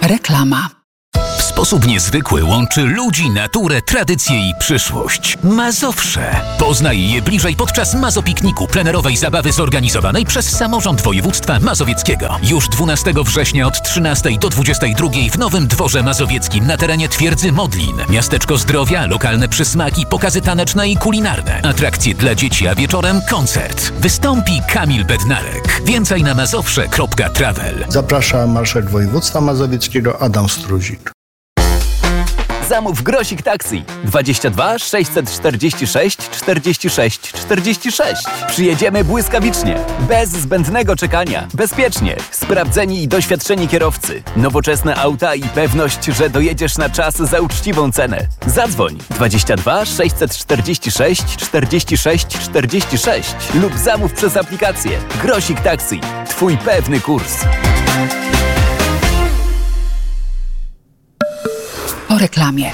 Reklama. W sposób niezwykły łączy ludzi, naturę, tradycję i przyszłość. Mazowsze. Poznaj je bliżej podczas Mazopikniku, plenerowej zabawy zorganizowanej przez Samorząd Województwa Mazowieckiego. Już 12 września od 13 do 22 w Nowym Dworze Mazowieckim na terenie Twierdzy Modlin. Miasteczko zdrowia, lokalne przysmaki, pokazy taneczne i kulinarne. Atrakcje dla dzieci, a wieczorem koncert. Wystąpi Kamil Bednarek. Więcej na mazowsze.travel. Zaprasza marszałek województwa mazowieckiego Adam Struzik. Zamów Grosik Taxi 22 646 46 46. Przyjedziemy błyskawicznie, bez zbędnego czekania, bezpiecznie, sprawdzeni i doświadczeni kierowcy, nowoczesne auta i pewność, że dojedziesz na czas za uczciwą cenę. Zadzwoń 22 646 46 46 lub zamów przez aplikację Grosik Taxi. Twój pewny kurs. Po reklamie.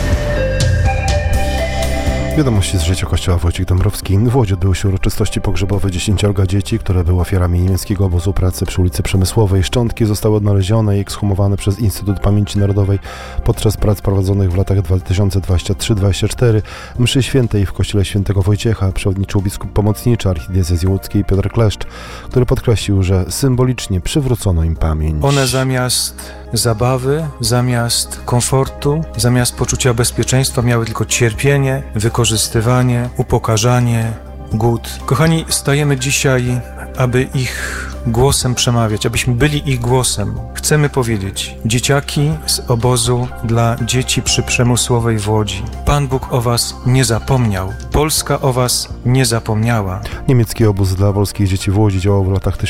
Wiadomości z życia kościoła Wojciech Dąbrowski. W Łodzi odbyły się uroczystości pogrzebowe 10 dzieci, które były ofiarami niemieckiego obozu pracy przy ulicy Przemysłowej. Szczątki zostały odnalezione i ekshumowane przez Instytut Pamięci Narodowej podczas prac prowadzonych w latach 2023-2024. Mszy świętej w kościele świętego Wojciecha przewodniczył biskup pomocniczy archidiecezji łódzkiej Piotr Kleszcz, który podkreślił, że symbolicznie przywrócono im pamięć. One zamiast zabawy, zamiast komfortu, zamiast poczucia bezpieczeństwa miały tylko cierpienie, wykorzystywanie, upokarzanie, głód. Kochani, stajemy dzisiaj, aby ich głosem przemawiać, abyśmy byli ich głosem. Chcemy powiedzieć, dzieciaki z obozu dla dzieci przy Przemysłowej w Łodzi. Pan Bóg o was nie zapomniał. Polska o was nie zapomniała. Niemiecki obóz dla polskich dzieci w Łodzi działał w latach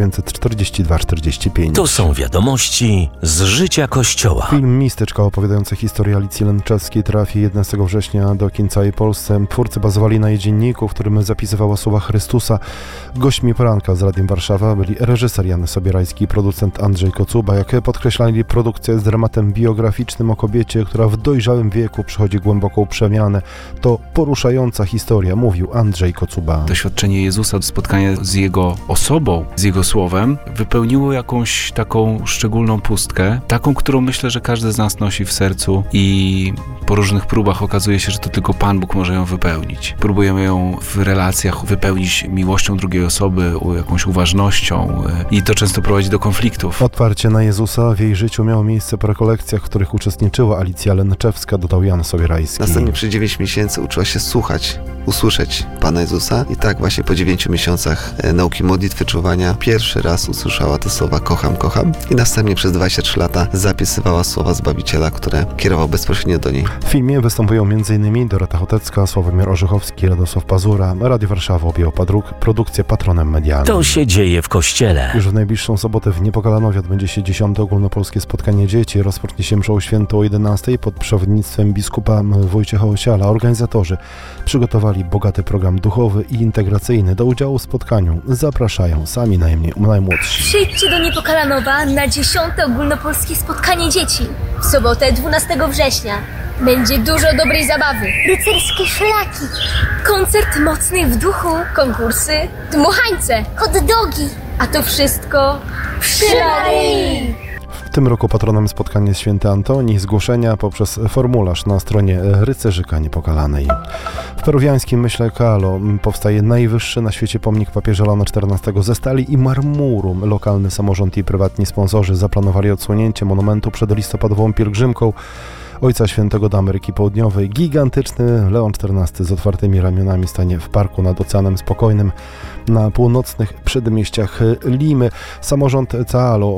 1942-45. To są wiadomości z życia Kościoła. Film Misteczka opowiadający historię Alicji Lęczewskiej trafi 11 września do kin całej Polsce. Twórcy bazowali na jej dzienniku, w którym zapisywała słowa Chrystusa. Gośćmi poranka z Radiem Warszawa byli reżyser Jan Sobierajski i producent Andrzej Kocuba. Jak podkreślali, produkcja jest dramatem biograficznym o kobiecie, która w dojrzałym wieku przechodzi głęboką przemianę. To poruszająca historia, mówił Andrzej Kocuba. Doświadczenie Jezusa, spotkanie z Jego osobą, z Jego słowem wypełniło jakąś taką szczególną pustkę, taką, którą myślę, że każdy z nas nosi w sercu i po różnych próbach okazuje się, że to tylko Pan Bóg może ją wypełnić. Próbujemy ją w relacjach wypełnić miłością drugiej osoby, jakąś uważnością i to często prowadzi do konfliktów. Otwarcie na Jezusa w jej życiu miało miejsce po rekolekcjach, w których uczestniczyła Alicja Lęczewska, dodał Jan Sobierajski. Następnie przez 9 miesięcy uczyła się słuchać, usłyszeć Pana Jezusa i tak właśnie po 9 miesiącach nauki modlitwy, czuwania pierwszy raz usłyszała te słowa kocham, kocham i następnie przez 23 lata zapisywała słowa Zbawiciela, które kierował bezpośrednio do niej. W filmie występują m.in. Dorota Hotecka, Sławomir Orzechowski, Radosław Pazura. Radio Warszawa objęło produkcję patronem medialnym. To się dzieje w Kościele. Już w najbliższą sobotę w Niepokalanowie odbędzie się 10. ogólnopolskie spotkanie dzieci. Rozpocznie się mszą świętą o 11 pod przewodnictwem biskupa Wojciecha Osiala. Organizatorzy przygotowali bogaty program duchowy i integracyjny. Do udziału w spotkaniu zapraszają sami najmłodsi. Przyjdźcie do Niepokalanowa na 10. ogólnopolskie spotkanie dzieci. W sobotę 12 września. Będzie dużo dobrej zabawy. Rycerskie szlaki. Koncert mocny w duchu. Konkursy. Dmuchańce. Hot dogi. A to wszystko przy Maryi. W tym roku patronem spotkania jest święty Antoni. Zgłoszenia poprzez formularz na stronie Rycerzyka Niepokalanej. W peruwiańskim Myśle Calo powstaje najwyższy na świecie pomnik papieża Leona XIV ze stali i marmuru. Lokalny samorząd i prywatni sponsorzy zaplanowali odsłonięcie monumentu przed listopadową pielgrzymką Ojca Świętego do Ameryki Południowej. Gigantyczny Leon XIV z otwartymi ramionami stanie w parku nad Oceanem Spokojnym na północnych przedmieściach Limy. Samorząd Calo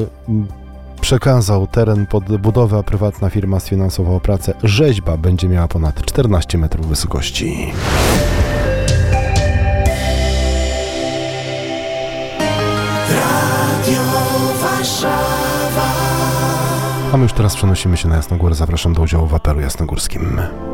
przekazał teren pod budowę, a prywatna firma sfinansowała pracę. Rzeźba będzie miała ponad 14 metrów wysokości. Radio Warszawa. A my już teraz przenosimy się na Jasnogórę. Zapraszam do udziału w apelu jasnogórskim.